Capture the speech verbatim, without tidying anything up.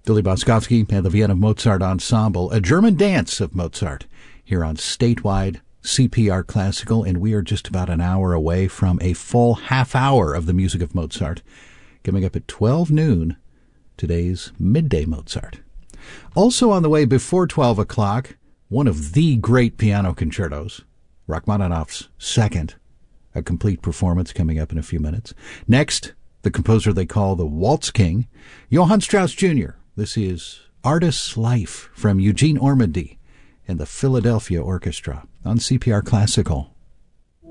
Billy Boskovsky and the Vienna Mozart Ensemble, a German dance of Mozart, here on Statewide C P R Classical, and we are just about an hour away from a full half hour of the music of Mozart. Coming up at twelve noon, today's Midday Mozart. Also on the way before twelve o'clock, one of the great piano concertos, Rachmaninoff's Second, a complete performance coming up in a few minutes. Next, the composer they call the Waltz King, Johann Strauss Junior This is Artist's Life from Eugene Ormandy and the Philadelphia Orchestra on C P R Classical.